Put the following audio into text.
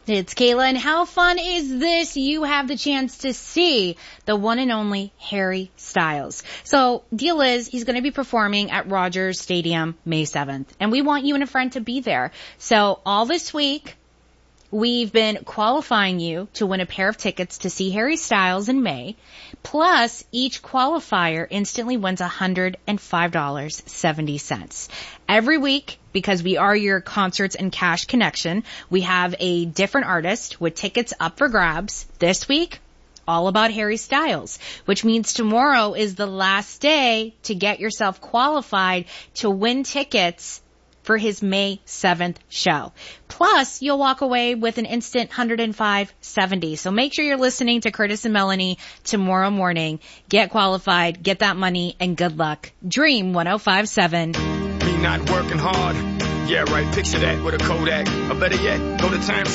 It's Kayla, and how fun is this? You have the chance to see the one and only Harry Styles. So, deal is, he's going to be performing at Rogers Stadium May 7th, and we want you and a friend to be there. So, all this week, we've been qualifying you to win a pair of tickets to see Harry Styles in May. Plus, each qualifier instantly wins $105.70. Every week, because we are your concerts and cash connection, we have a different artist with tickets up for grabs. This week, all about Harry Styles, which means tomorrow is the last day to get yourself qualified to win tickets for his May 7th show. Plus, you'll walk away with an instant $105.70. So make sure you're listening to Curtis and Melanie tomorrow morning. Get qualified, get that money, and good luck. Dream 105.7. Me not working hard. Yeah, right. Picture that with a Kodak. Or better yet, go to Times